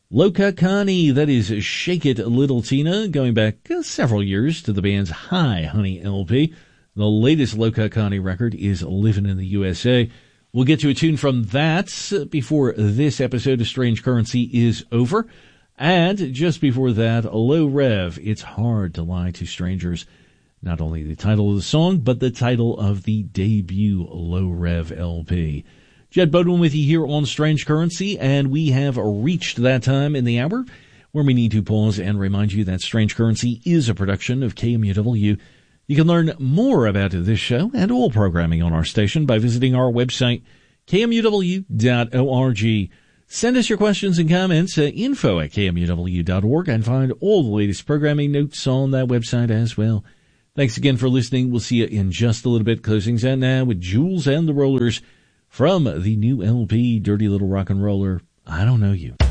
Loca Connie, that is Shake It Little Tina, going back several years to the band's Hi Honey LP. The latest Loca Connie record is Livin' in the USA. We'll get to a tune from that before this episode of Strange Currency is over. And just before that, Low Rev, It's Hard to Lie to Strangers. Not only the title of the song, but the title of the debut Low Rev LP. Jed Bodwin with you here on Strange Currency, and we have reached that time in the hour where we need to pause and remind you that Strange Currency is a production of KMUW. You can learn more about this show and all programming on our station by visiting our website, kmuw.org. Send us your questions and comments at info@kmuw.org and find all the latest programming notes on that website as well. Thanks again for listening. We'll see you in just a little bit. Closings out now with Jules and the Rollers from the new LP, Dirty Little Rock and Roller, I Don't Know You.